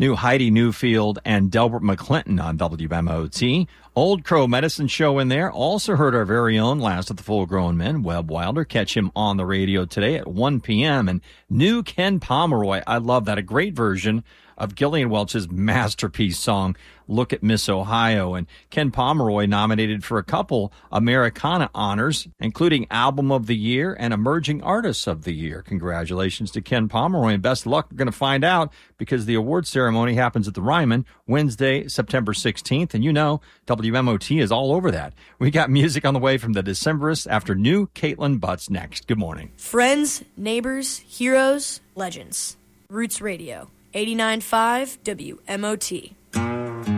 New Heidi Newfield and Delbert McClinton on WMOT. Old Crow Medicine Show in there. Also heard our very own Last of the Full Grown Men, Webb Wilder. Catch him on the radio today at 1 p.m. And new Ken Pomeroy. I love that. A great version of Gillian Welch's masterpiece song, Look at Miss Ohio. And Ken Pomeroy nominated for a couple Americana honors, including Album of the Year and Emerging Artists of the Year. Congratulations to Ken Pomeroy, and best of luck. We're going to find out because the award ceremony happens at the Ryman Wednesday, September 16th. And you know, WMOT is all over that. We got music on the way from the Decemberists after new Caitlin Butts next. Good morning. Friends, neighbors, heroes, legends. Roots Radio. 89.5 WMOT.